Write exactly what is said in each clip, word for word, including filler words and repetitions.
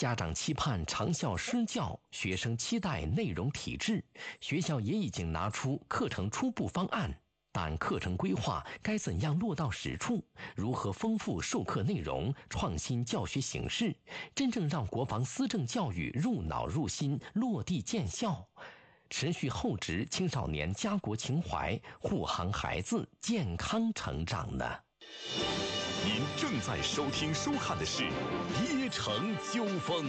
家长期盼长效施教，学生期待内容体制，学校也已经拿出课程初步方案，但课程规划该怎样落到实处？如何丰富授课内容，创新教学形式，真正让国防思政教育入脑入心，落地见效？持续厚植青少年家国情怀，护航孩子健康成长呢？ 您正在收听收看的是《耶城纠锋》。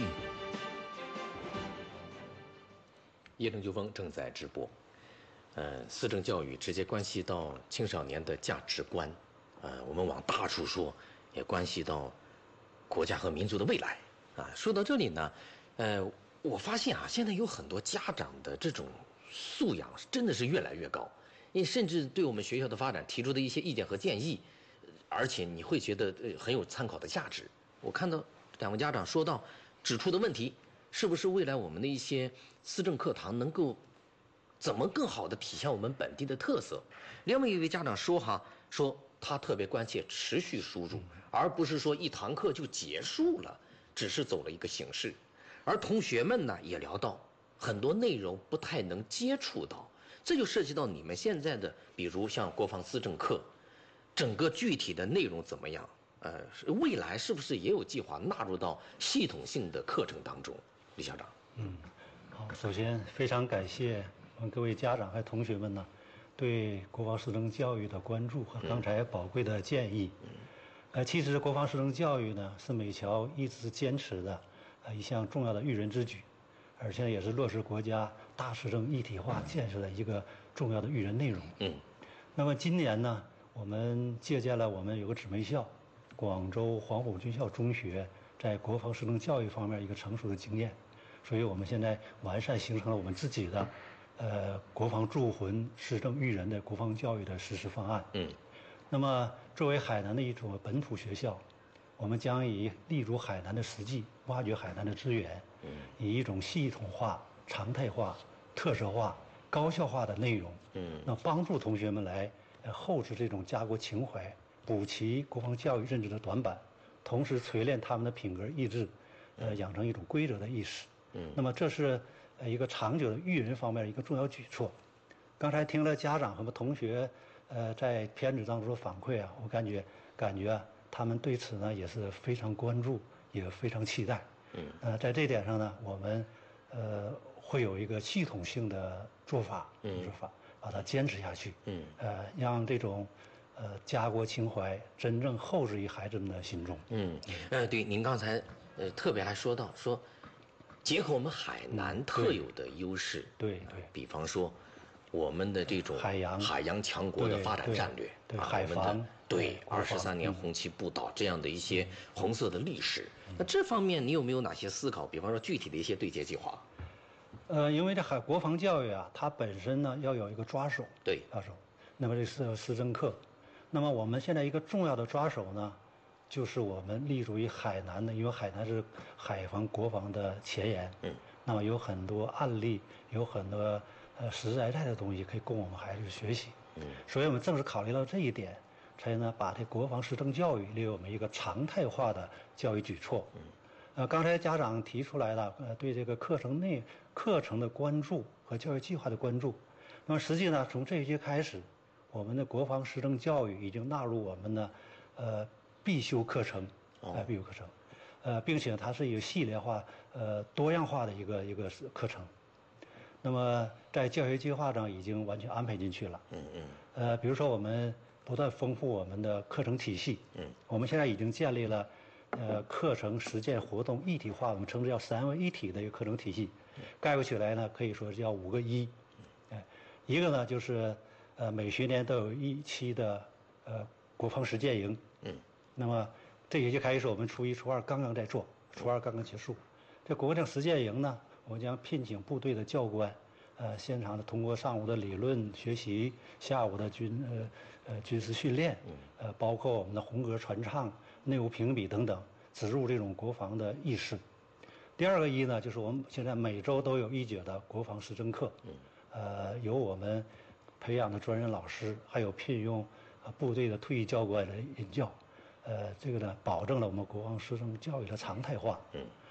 耶城纠锋正在直播。呃，思政教育直接关系到青少年的价值观，呃，我们往大处说，也关系到国家和民族的未来。啊，说到这里呢，呃，我发现啊，现在有很多家长的这种素养真的是越来越高，你甚至对我们学校的发展提出的一些意见和建议，而且你会觉得呃很有参考的价值。我看到两位家长说到指出的问题，是不是未来我们的一些思政课堂能够怎么更好的体现我们本地的特色？另外一位家长说哈，说他特别关切持续输入，而不是说一堂课就结束了，只是走了一个形式。而同学们呢也聊到很多内容不太能接触到，这就涉及到你们现在的，比如像国防思政课，整个具体的内容怎么样？呃，未来是不是也有计划纳入到系统性的课程当中？李校长。 嗯，好，首先非常感谢我们各位家长还有同学们呢，对国防师政教育的关注和刚才宝贵的建议。嗯，呃，其实国防师政教育呢是美侨一直坚持的呃一项重要的育人之举，而且也是落实国家大师政一体化建设的一个重要的育人内容。嗯，那么今年呢，我们借鉴了我们有个姊妹校广州黄埔军校中学在国防师政教育方面一个成熟的经验，所以我们现在完善形成了我们自己的呃国防铸魂师政育人的国防教育的实施方案。嗯，那么作为海南的一所本土学校，我们将以立足海南的实际，挖掘海南的资源，嗯，以一种系统化、常态化、特色化、高效化的内容，嗯，那帮助同学们来呃厚植这种家国情怀，补齐国防教育认知的短板，同时锤炼他们的品格意志，呃，养成一种规则的意识。嗯，那么这是呃一个长久的育人方面一个重要举措。刚才听了家长和同学呃在片子当中的反馈啊，我感觉感觉啊，他们对此呢也是非常关注，也非常期待。嗯，呃，在这点上呢，我们呃会有一个系统性的做法，做法把它坚持下去。嗯，呃，让这种呃家国情怀真正厚植于孩子们的心中。嗯， 呃，对，您刚才呃特别还说到说，结合我们海南特有的优势， 对对， 比方说我们的这种海洋海洋强国的发展战略， 对海防， 对二十三年红旗不倒这样的一些红色的历史，那这方面你有没有哪些思考？比方说具体的一些对接计划？ 呃，因为这海国防教育啊，它本身呢要有一个抓手， 对抓手。那么这是师政课，那么我们现在一个重要的抓手呢，就是我们立足于海南的，因为海南是海防国防的前沿，嗯，那么有很多案例，有很多呃实实在在的东西可以供我们孩子学习，嗯，所以我们正是考虑到这一点，才呢把这国防师政教育列为我们一个常态化的教育举措，嗯，呃，刚才家长提出来了，呃，对这个课程内课程的关注和教育计划的关注，那么实际呢，从这一届开始，我们的国防师政教育已经纳入我们的呃必修课程，呃必修课程，呃，并且它是一个系列化、呃多样化的一个一个课程。那么在教学计划上已经完全安排进去了。嗯嗯。呃，比如说我们不断丰富我们的课程体系。嗯。我们现在已经建立了呃课程实践活动一体化，我们称之叫三位一体的一个课程体系。概括起来呢，可以说是叫五个一。哎，一个呢就是呃每学年都有一期的呃国防实践营。嗯。那么这学期开始，我们初一、初二刚刚在做，初二刚刚结束。这国防实践营呢，我们将聘请部队的教官，呃，现场的通过上午的理论学习，下午的军呃呃军事训练，呃，包括我们的红歌传唱、内务评比等等，植入这种国防的意识。第二个一呢，就是我们现在每周都有一节的国防师政课，呃，由我们培养的专任老师，还有聘用呃部队的退役教官来引教。呃，这个呢，保证了我们国防师政教育的常态化。嗯，